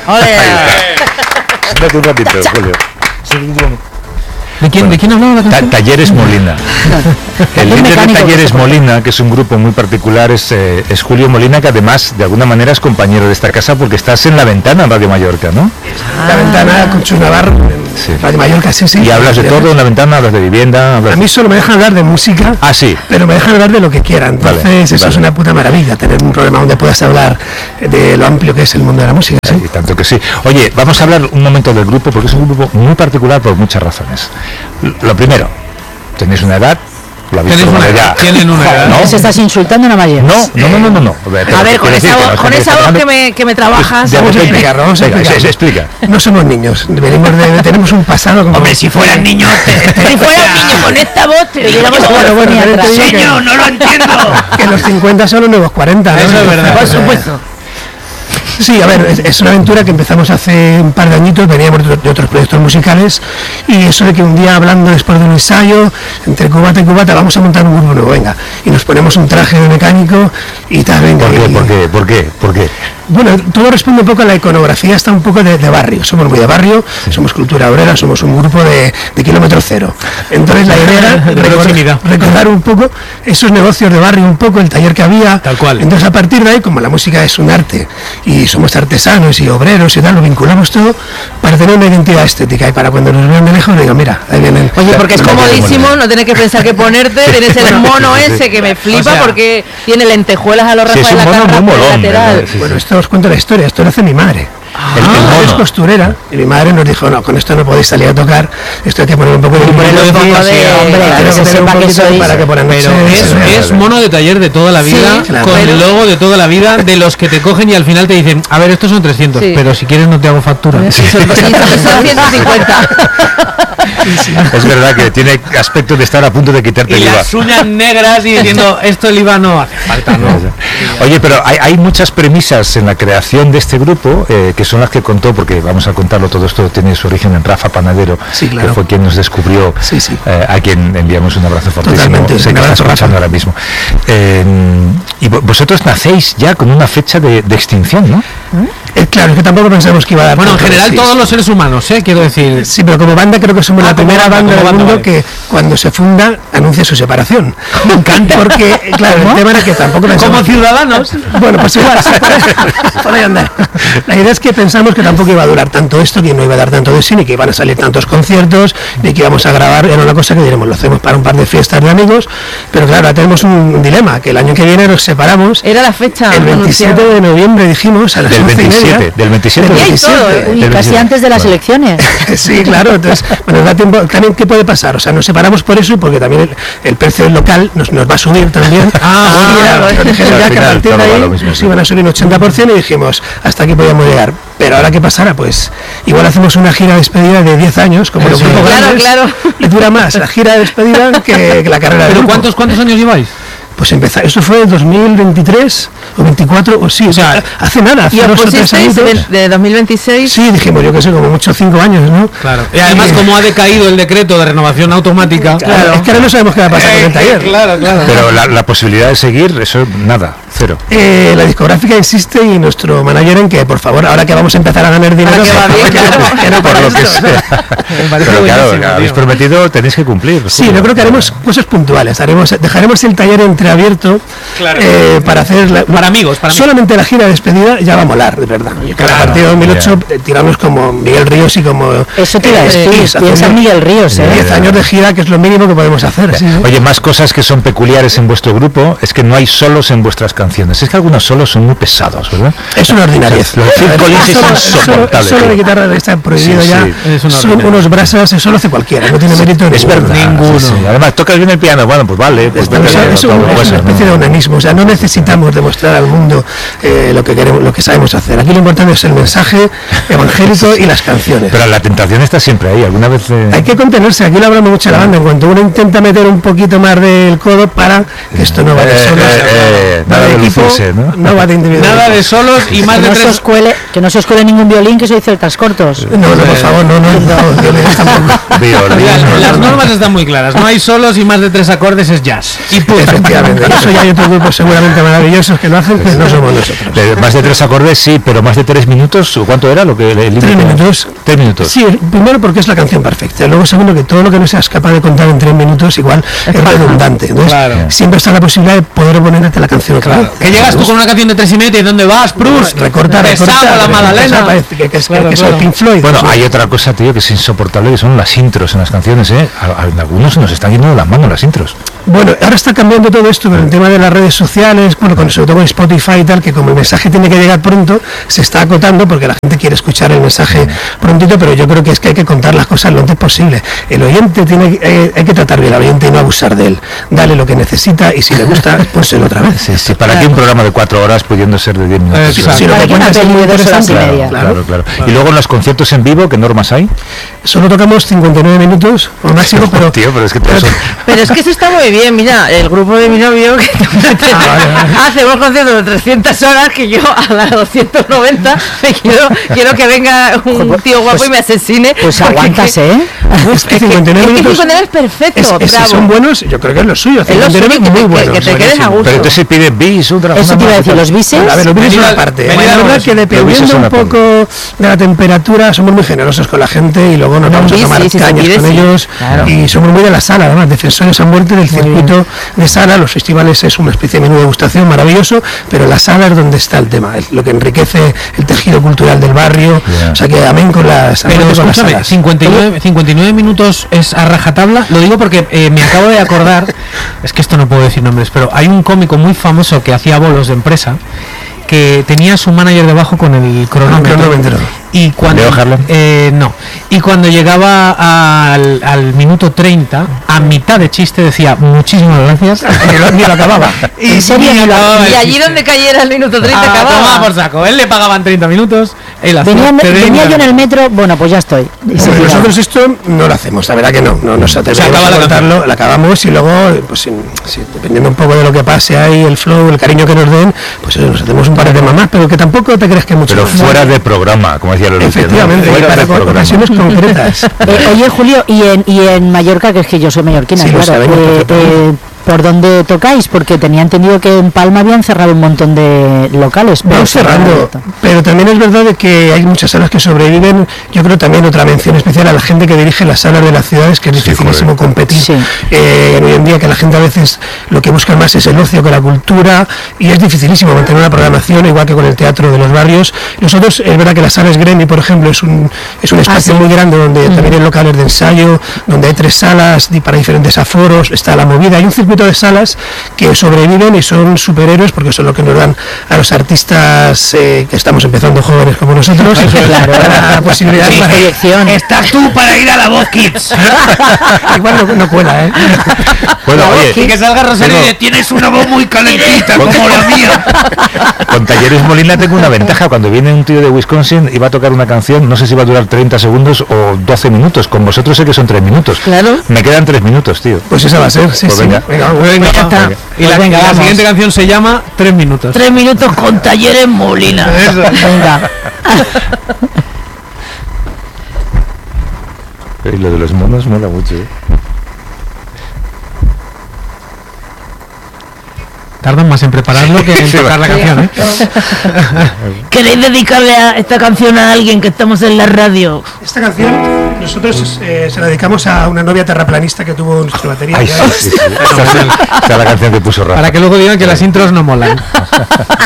Siéntate un ratito, Julio. ¿De quién hablaba la canción? Talleres Molina. El líder de Talleres Molina, que es un grupo muy particular, es Julio Molina, que además de alguna manera es compañero de esta casa porque estás en La Ventana en Radio Mallorca, ¿no? La Ventana con Chus Navarro, Radio Mallorca, sí. Y hablas de todo en La Ventana, hablas de vivienda. A mí solo me dejan hablar de música, sí, pero me dejan hablar de lo que quieran. Entonces eso es una puta maravilla, tener un programa donde puedas hablar de lo amplio que es el mundo de la música. Sí, tanto que sí. Oye, vamos a hablar un momento del grupo porque es un grupo muy particular por muchas razones. Lo primero, tenéis una edad. Tienen una edad. ¿No? ¿Se estás insultando una mayor? No. A ver, con esa voz que me trabajas. Vamos a explicar. No somos niños, tenemos un pasado como... Hombre, si fueran niños... Si fueran niños con esta voz, te diríamos... Señor, no lo entiendo. Que los 50 son los nuevos 40, ¿no? Eso es verdad. Por supuesto. Sí, a ver, es una aventura que empezamos hace un par de añitos, veníamos de otros proyectos musicales, y eso de que un día hablando después de un ensayo, entre cubata y cubata, vamos a montar un grupo nuevo, venga, y nos ponemos un traje de mecánico y tal, venga. ¿Por qué? Bueno, todo responde un poco a la iconografía, está un poco de barrio, somos muy de barrio, somos cultura obrera, somos un grupo de kilómetro cero. Entonces la idea era recordar un poco esos negocios de barrio, un poco el taller que había. Tal cual. Entonces a partir de ahí, como la música es un arte y somos artesanos y obreros y tal, lo vinculamos todo para tener una identidad estética y para cuando nos vean de lejos digan, mira, ahí vienen. Oye, porque es comodísimo, no tienes que pensar qué ponerte, tienes el mono ese que me flipa, o sea, porque tiene lentejuelas a los rasgos de la cara lateral. Bueno, esto os cuento la historia, esto lo hace mi madre. Mi madre es costurera y mi madre nos dijo, no, con esto no podéis salir a tocar, esto hay que poner un poco de para que ponen. Pero es mono de taller de toda la vida, con el logo de toda la vida, de los que te cogen y al final te dicen, a ver, estos son 300, pero si quieres no te hago factura. Son 150. Es verdad que tiene aspecto de estar a punto de quitarte el IVA. Y las uñas negras y diciendo, esto el IVA no hace falta, ¿no? Oye, pero hay muchas premisas en la creación de este grupo, que son las que contó, porque vamos a contarlo, todo esto tiene su origen en Rafa Panadero, que fue quien nos descubrió, a quien enviamos un abrazo fortísimo, sé que estás escuchando ahora mismo. Y vosotros nacéis ya con una fecha de extinción, ¿no? Claro, es que tampoco pensamos que iba a dar... Bueno, en general todos los seres humanos, quiero decir... Sí, pero como banda creo que somos la primera banda del mundo que cuando se funda anuncia su separación. Me encanta. Porque, claro, el tema era que tampoco pensamos... Como ciudadanos. Bueno, pues igual, por ahí andar. La idea es que pensamos que tampoco iba a durar tanto esto, que no iba a dar tanto de sí, ni que iban a salir tantos conciertos, ni que íbamos a grabar. Era una cosa que diremos, lo hacemos para un par de fiestas de amigos, pero claro, ahora tenemos un dilema, que el año que viene nos separamos. Era la fecha. El 27 de noviembre dijimos, a las 11:30. Del 27. Casi antes de las elecciones. Sí, claro, entonces, bueno, da tiempo. También, ¿qué puede pasar? O sea, nos separamos por eso y porque también el precio local nos va a subir también. Ya que a partir de ahí nos iban a subir un 80% y dijimos, hasta aquí podíamos llegar. Pero ahora, ¿qué pasará? Pues igual hacemos una gira de despedida de 10 años, como los grupos grandes, y dura más la gira de despedida que la carrera de grupo. ¿Pero cuántos años lleváis? Pues empezar, eso fue en 2023 o 24, o sí, o sea, hace nada, hace 2 o 3 años. ¿De 2026? Sí, dijimos, yo que sé, como mucho 5 años, ¿no? Claro. Y además, como ha decaído el decreto de renovación automática... Claro, es que ahora no sabemos qué va a pasar con el taller. Claro. Pero la posibilidad de seguir, eso, nada, cero. La discográfica insiste y nuestro manager en que, por favor, ahora que vamos a empezar a ganar dinero, que no por lo que sea. Pero claro, habéis prometido, tenéis que cumplir. Sí, yo creo que haremos cosas puntuales. Dejaremos el taller entreabierto para hacer... Para amigos. Solamente la gira de despedida ya va a molar, de verdad. A partir de 2008 tiramos como Miguel Ríos y como... Eso te iba a decir, piensa en Miguel Ríos, 10 años de gira, que es lo mínimo que podemos hacer. ¿Sí? Oye, más cosas que son peculiares en vuestro grupo es que no hay solos en vuestras canciones. Es que algunos solos son muy pesados, ¿verdad? Es una ordinariez. Los Phil Collins es insoportable. Solo de guitarra está prohibido ya. Son unos brasas, eso lo hace cualquiera, no tiene mérito es ninguno. Verdad, ninguno. Además, tocas bien el piano, bueno, pues vale. Pues es una especie de onanismo, o sea, no necesitamos demostrar al mundo lo que queremos, lo que sabemos hacer. Aquí lo importante es el mensaje evangélico y las canciones. Pero la tentación está siempre ahí, alguna vez... Hay que contenerse, aquí lo hablamos mucho la banda, en cuanto uno intenta meter un poquito más del codo para que esto no vaya solo. equipo, ¿no? Va de individual. Nada de solos y más de tres. Que no se os cuele ningún violín, que soy celtas cortos. No, por favor, no, violines tampoco. Las normas están muy claras. No hay solos y más de 3 acordes es jazz. Y efectivamente. Eso ya hay otros grupos seguramente maravillosos que lo hacen, pero no somos nosotros. Más de 3 acordes, sí, pero más de 3 minutos, ¿cuánto era lo que el límite? 3 minutos. 3 minutos. Sí, primero porque es la canción perfecta. Luego, segundo, que todo lo que no seas capaz de contar en 3 minutos igual es redundante. Entonces, siempre está la posibilidad de poder ponerte la canción otra vez. Que llegas tú con una canción de 3 y medio, ¿y dónde vas, Proust? Recorta la Madalena. Que es Pink Floyd. Bueno, hay otra cosa, tío, que es insoportable, que son las intros en las canciones, ¿eh? Algunos se nos están yendo de las manos las intros. Bueno, ahora está cambiando todo esto con el tema de las redes sociales, bueno, sobre todo con Spotify y tal, que como el mensaje tiene que llegar pronto, se está acotando porque la gente quiere escuchar el mensaje prontito, pero yo creo que es que hay que contar las cosas lo antes posible. El oyente hay que tratar bien al oyente y no abusar de él. Dale lo que necesita y si le gusta, pónselo otra vez. Sí, ¿para qué un programa de 4 horas pudiendo ser de 10 minutos? Si lo que cuentas es muy interesante. Claro. Y luego en los conciertos en vivo, ¿qué normas hay? Solo tocamos 59 minutos o máximo, pero... Tío, pero es que pero es que eso está muy bien, mira, el grupo de mi novio que hacemos conciertos de 300 horas que yo a las 290 quiero que venga un tío guapo y me asesine. Pues aguantas, ¿eh? Es que 59 minutos... es perfecto, si son buenos, yo creo que es lo suyo. 59 muy buenos. Que te quedes a gusto. Pero entonces pide bis, eso te iba a decir, los bises. A ver, los bises son una parte. La verdad que dependiendo un poco de la temperatura, somos muy generosos con la gente y luego nos vamos a tomar cañas con ellos. Y somos muy de la sala, además, defensores a muerte del circuito de sala. Los festivales es una especie de menú de degustación maravilloso, pero la sala es donde está el tema, es lo que enriquece el tejido cultural del barrio. O sea que amén con las. Pero escúchame, 59 minutos es a rajatabla. Lo digo porque me acabo de acordar, es que esto no puedo decir nombres, pero hay un cómico muy famoso que hacía bolos de empresa que tenía su manager debajo con el cronómetro. Y cuando no, y cuando llegaba al minuto 30, a mitad de chiste decía muchísimas gracias ni lo acababa. ¿En serio? Y allí donde cayera el minuto 30 acababa. Toma por saco, él le pagaban 30 minutos. Venía yo en el metro, bueno, pues ya estoy. Nosotros esto no lo hacemos, la verdad que no nos atrevemos a contarlo, la acabamos y luego, pues dependiendo un poco de lo que pase ahí, el flow, el cariño que nos den, pues nos hacemos un par de temas más, pero que tampoco te crees que mucho. Pero fuera de programa, como decía Lorenzo. Efectivamente, para ocasiones concretas. Oye, Julio, y en Mallorca, que es que yo soy mallorquina, sí, claro, ¿por dónde tocáis? Porque tenía entendido que en Palma habían cerrado un montón de locales. Vamos cerrando, pero también es verdad de que hay muchas salas que sobreviven. Yo creo también otra mención especial a la gente que dirige las salas de las ciudades, que es dificilísimo competir. Sí. Hoy en día que la gente a veces lo que busca más es el ocio que la cultura y es dificilísimo mantener una programación, igual que con el teatro de los barrios. Nosotros, es verdad que la sala Gremi, por ejemplo, es un espacio muy grande donde también hay locales de ensayo, donde hay 3 salas para diferentes aforos, está la movida, hay un circuito de salas que sobreviven y son superhéroes porque son lo que nos dan a los artistas que estamos empezando jóvenes como nosotros. Claro, la posibilidad de proyección. Estás tú para ir a la Voz Kids. Igual no cuela, ¿eh? Bueno, oye, y que salga Rosario y tienes una voz muy calentita como la mía. Con Talleres Molina tengo una ventaja. Cuando viene un tío de Wisconsin y va a tocar una canción, no sé si va a durar 30 segundos o 12 minutos. Con vosotros sé que son 3 minutos. Claro. Me quedan 3 minutos, tío. Pues esa va a ser, sí, pues sí. Venga. Y la siguiente canción se llama 3 minutos. 3 minutos con Talleres Molina. Eso. Venga. Y lo de los monos mola mucho, ¿eh? Tardan más en prepararlo que en tocar la canción, ¿eh? ¿Queréis dedicarle a esta canción a alguien que estamos en la radio? Esta canción nosotros se la dedicamos a una novia terraplanista que tuvo nuestra batería. Esa es la canción que puso Rafa. Para que luego digan que las intros no molan.